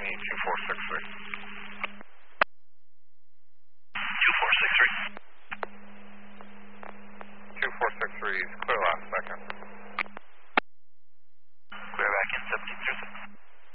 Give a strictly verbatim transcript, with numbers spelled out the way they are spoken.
me two four six three. two four six three. two four six three is clear left.